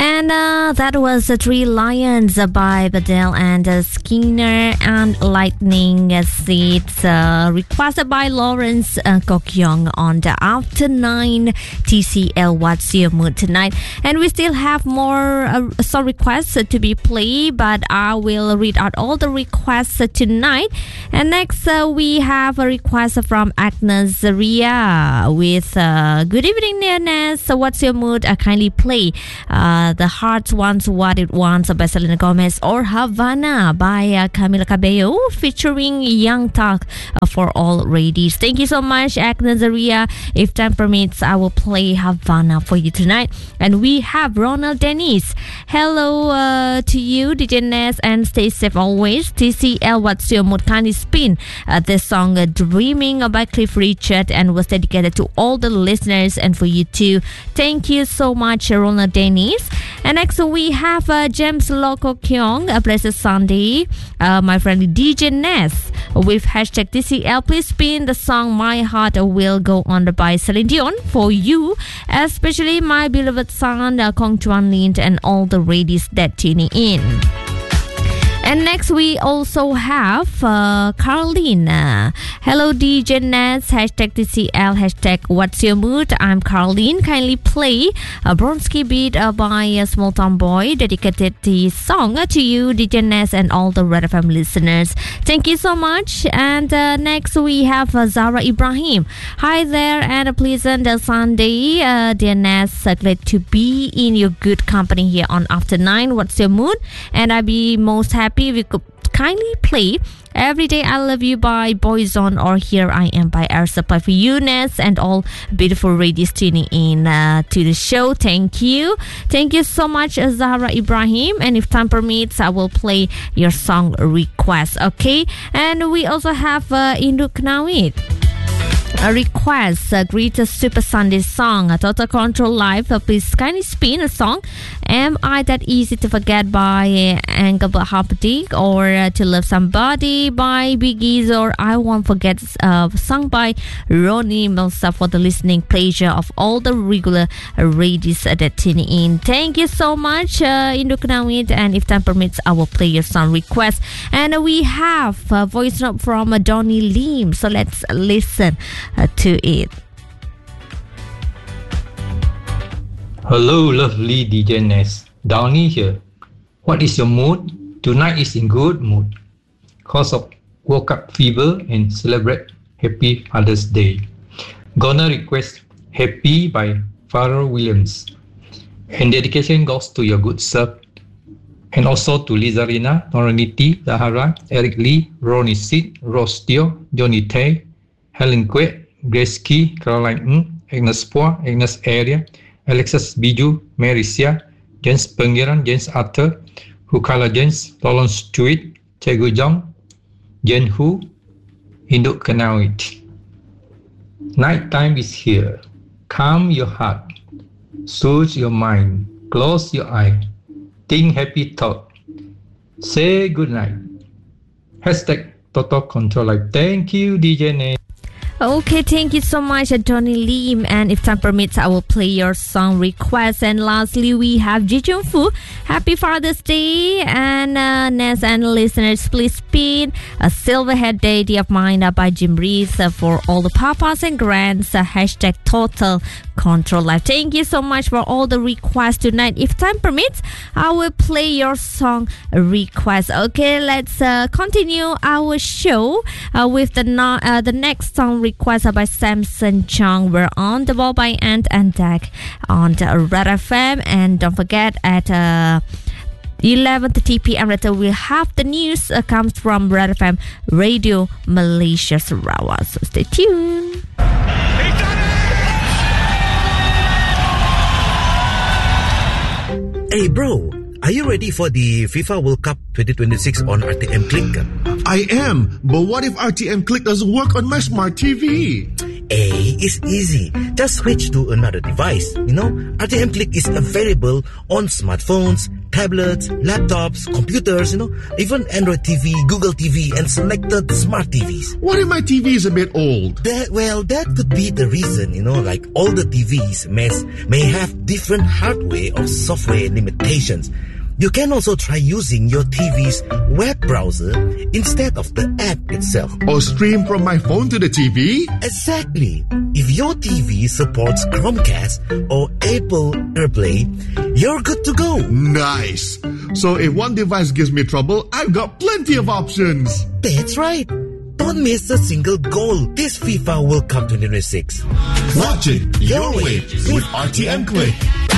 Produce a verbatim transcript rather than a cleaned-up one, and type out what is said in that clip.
And uh, that was uh, Three Lions uh, by Badel and uh, Skinner, and Lightning uh, Seeds uh, requested by Lawrence uh, Kokyong on the After nine T C L. What's Your Mood tonight? And we still have more uh, song requests uh, to be played, but I will read out all the requests uh, tonight. And next uh, we have a request from Agnes Ria with uh, Good evening, Ness. So what's your mood? I kindly play uh, The Heart Wants What It Wants by Selena Gomez, or Havana by uh, Camila Cabello featuring Young Talk uh, for all ladies. Thank you so much, Agnes Ria. If time permits, I will play Havana for you tonight. And we have Ronald Dennis. Hello uh, to you, D J Ness, and stay safe always. T C L, what's your mood? Kindly spin uh, this song uh, Dreaming by Cliff Richard, and was dedicated to all the listeners and for you too. Thank you so much, Ronald Dennis. And next we have uh, James Loco Kyong, a blessed Sunday. Uh, my friend D J Ness with hashtag T C L. Please spin the song My Heart Will Go On by Celine Dion for you, especially my beloved son uh, Kong Chuan Lin and all the ladies that tuning in. And next we also have uh, Caroline. Uh, hello D J Ness, hashtag T C L, hashtag What's Your Mood? I'm Caroline. Kindly play a Bronski beat uh, by a Small Town Boy, dedicated the song uh, to you, D J Ness, and all the Red F M listeners. Thank you so much. And uh, next we have uh, Zara Ibrahim. Hi there, and a pleasant uh, Sunday, uh, dear Ness. Uh, glad to be in your good company here on After nine. What's your mood? And I'd be most happy we could kindly play Every Day I Love You by Boyzone, or Here I Am by Air Supply for you, Ness, and all beautiful ladies tuning in uh, to the show. Thank you. Thank you so much, Zahra Ibrahim. And if time permits, I will play your song request. Okay. And we also have uh, Induk Nawit. A request, a greatest Super Sunday song, a Total Control Live. Uh, please kindly spin a song, Am I That Easy to Forget by uh, Engelbert Humperdinck, or uh, To Love Somebody by Biggie, or I Won't Forget, uh, sung by Ronnie Milsap, for the listening pleasure of all the regular uh, ladies uh, that tune in. Thank you so much, uh, Induk Nawit, and if time permits, I will play your song request. And uh, we have a voice note from uh, Donnie Lim, so let's listen Uh, to it. Hello, lovely D J Ness. Downey here. What is your mood? Tonight is in good mood. Cause of woke up fever and celebrate Happy Father's Day. Gonna request Happy by Pharrell Williams. And dedication goes to your good self. And also to Lizarina, Noraniti, Zahara, Eric Lee, Ronnie Sid, Ross Teo, Johnny Tay, Helen Kwek, Grace Key, Caroline Ng, Agnes Poa, Agnes Area, Alexis Biju, Mary Sia, James Pengiran, James Arthur, Hukala James, Lawrence Stewart, Chegu Jong, Jen Hu, Induk Kanawit. Night time is here. Calm your heart, soothe your mind, close your eye, think happy thought, say good night. Hashtag Total Control Life. Thank you, D J Ness. Okay, thank you so much, Johnny Lim. And if time permits, I will play your song request. And lastly, we have Ji Jung Fu. Happy Father's Day. And uh, Ness and listeners, please spin a Silverhead Day, Day of Mine uh, by Jim Reeves uh, for all the papas and grands. Uh, hashtag Total Control Life. Thank you so much for all the requests tonight. If time permits, I will play your song request. Okay, let's uh, continue our show uh, with the, no- uh, the next song request. Requested by Samson Chung. We're on the ball by Ant and Deck on the Red F M, and don't forget at uh, eleven thirty p.m. later we'll have the news uh, comes from Red F M Radio Malaysia Sarawak. So stay tuned. Hey bro, are you ready for the FIFA World Cup twenty twenty-six on R T M Click? I am, but what if R T M Click doesn't work on my smart T V? A is easy. Just switch to another device. You know, R T M Click is available on smartphones, tablets, laptops, computers, you know, even Android T V, Google T V, and selected smart T Vs. What if my T V is a bit old? That, well, that could be the reason, you know, like all the T Vs may, may have different hardware or software limitations. You can also try using your T V's web browser instead of the app itself. Or stream from my phone to the T V? Exactly. If your T V supports Chromecast or Apple AirPlay, you're good to go. Nice. So if one device gives me trouble, I've got plenty of options. That's right. Don't miss a single goal this FIFA World Cup twenty twenty-six. Watch it your way with R T M Click.